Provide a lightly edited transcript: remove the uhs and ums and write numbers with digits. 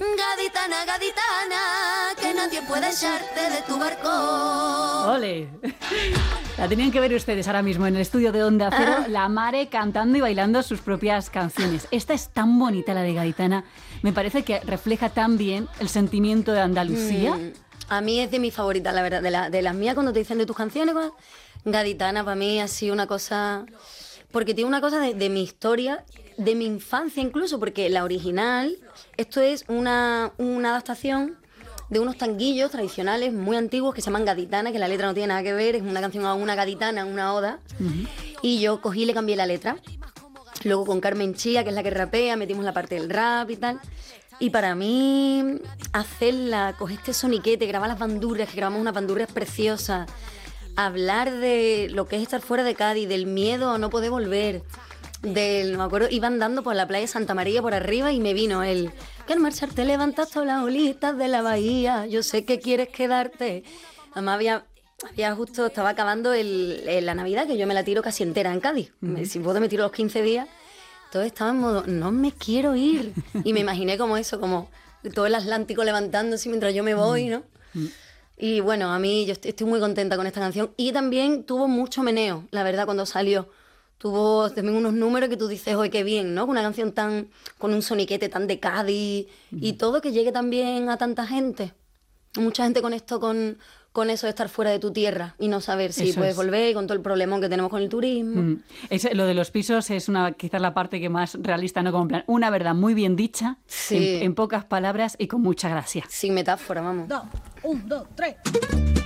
Gaditana, gaditana, que nadie puede echarte de tu barco. ¡Ole! La tenían que ver ustedes ahora mismo en el estudio de Onda Cero, la Mare cantando y bailando sus propias canciones. Esta es tan bonita, la de Gaditana. Me parece que refleja tan bien el sentimiento de Andalucía. A mí es de mis favoritas, la verdad. De las mías, cuando te dicen de tus canciones, Gaditana para mí ha sido una cosa... Porque tiene una cosa de mi historia, de mi infancia incluso, porque la original, esto es una adaptación de unos tanguillos tradicionales muy antiguos que se llaman Gaditana, que la letra no tiene nada que ver, es una canción a una gaditana, una oda, y yo cogí y le cambié la letra. Luego con Carmen Chía, que es la que rapea, metimos la parte del rap y tal. Y para mí, hacerla, coger este soniquete, grabar las bandurrias, que grabamos unas bandurrias preciosas, hablar de lo que es estar fuera de Cádiz, del miedo a no poder volver, me acuerdo, iba andando por la playa de Santa María por arriba y me vino que al marcharte levantas todas las olitas de la bahía, yo sé que quieres quedarte. Además había justo, estaba acabando la Navidad, que yo me la tiro casi entera en Cádiz. Si puedo me tiro los 15 días. Entonces estaba en modo, no me quiero ir. Y me imaginé como eso, como todo el Atlántico levantándose mientras yo me voy, ¿no? Y bueno, a mí yo estoy muy contenta con esta canción. Y también tuvo mucho meneo, la verdad, cuando salió. Tuvo también unos números que tú dices, oye, qué bien, ¿no? Con una canción con un soniquete tan de Cádiz y todo, que llegue también a tanta gente. Mucha gente conectó con eso de estar fuera de tu tierra y no saber si puedes volver, con todo el problemón que tenemos con el turismo. Lo de los pisos es quizás la parte que más realista, ¿no? Como en plan, una verdad muy bien dicha, sí. en pocas palabras y con mucha gracia. Sin metáfora, vamos. 1, 2, 3...